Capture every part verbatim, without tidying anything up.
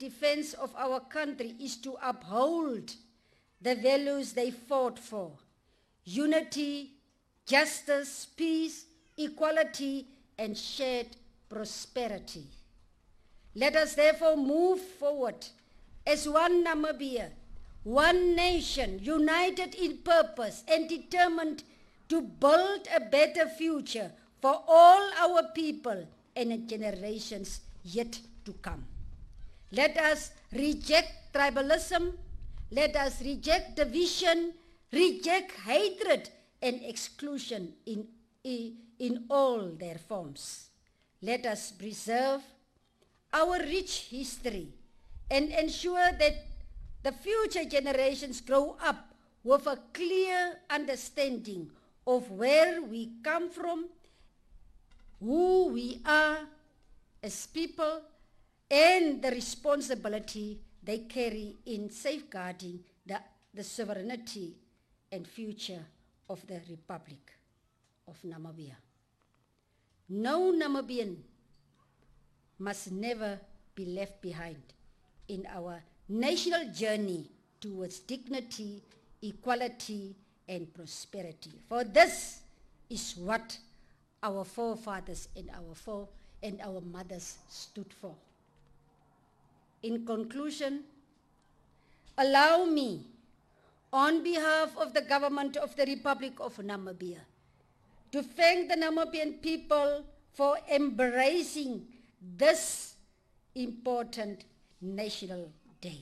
defense of our country is to uphold the values they fought for: unity, justice, peace, equality, and shared prosperity. Let us therefore move forward as one Namibia, one nation, united in purpose and determined to build a better future for all our people and the generations yet to come. Let us reject tribalism, let us reject division, reject hatred and exclusion in, in all their forms. Let us preserve our rich history and ensure that the future generations grow up with a clear understanding of where we come from, who we are as people, and the responsibility they carry in safeguarding the, the sovereignty and future of the Republic of Namibia. No Namibian must never be left behind in our national journey towards dignity, equality, and prosperity. For this is what our forefathers and our fore and our mothers stood for. In conclusion, allow me, on behalf of the government of the Republic of Namibia, to thank the Namibian people for embracing this important national day.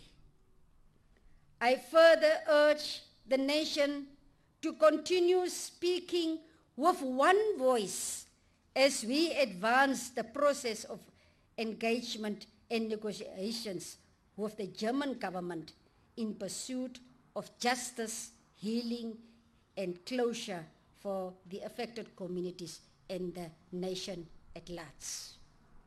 I further urge the nation to continue speaking with one voice as we advance the process of engagement and negotiations with the German government in pursuit of justice, healing, and closure for the affected communities and the nation at large.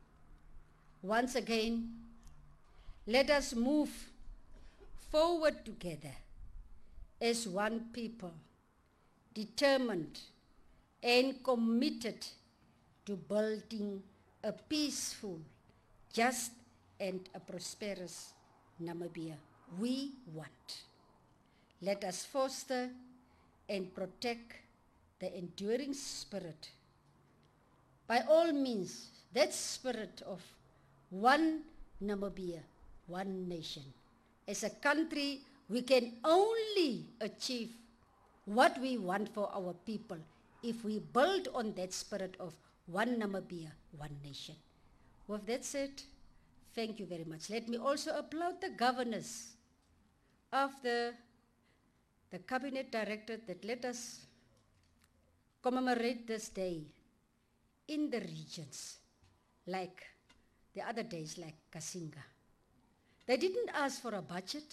Once again, let us move forward together as one people, determined and committed to building a peaceful, just, and a prosperous Namibia we want. Let us foster and protect the enduring spirit. By all means, that spirit of one Namibia, one nation. As a country, we can only achieve what we want for our people if we build on that spirit of one Namibia, one nation. With that said, thank you very much. Let me also applaud the governors of the, the cabinet director that let us commemorate this day in the regions, like the other days, like Kasinga. They didn't ask for a budget.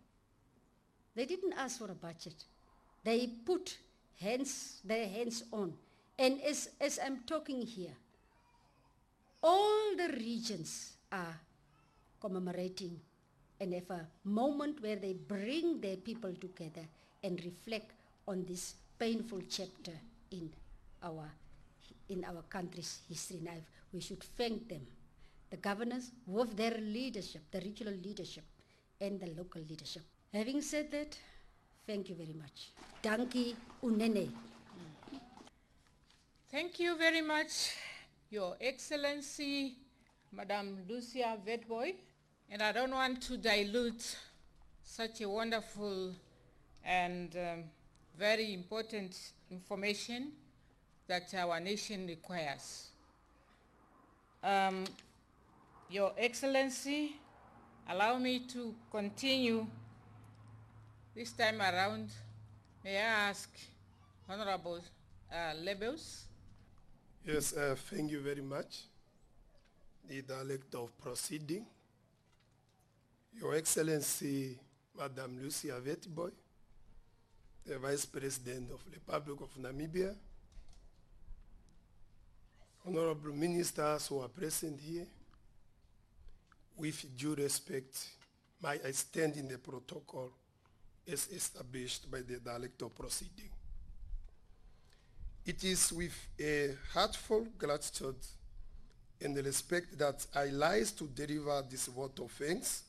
They didn't ask for a budget. They put hands, their hands on. And as, as I'm talking here, all the regions are commemorating and have a moment where they bring their people together and reflect on this painful chapter in our, in our country's history. Now, we should thank them, the governors, with their leadership, the regional leadership and the local leadership. Having said that, thank you very much. Dankie unene. Thank you very much, Your Excellency, Madam Lucia Witbooi. And I don't want to dilute such a wonderful and um, very important information that our nation requires. Um, Your Excellency, allow me to continue this time around. May I ask Honorable uh, Lebels? Yes, uh, thank you very much. The Director of Proceeding, Your Excellency, Madam Lucia Witbooi, the Vice President of the Republic of Namibia, Honorable Ministers who are present here, with due respect, may I stand in the protocol as established by the Director of Proceeding. It is with a heartful gratitude and respect that I rise to deliver this vote of thanks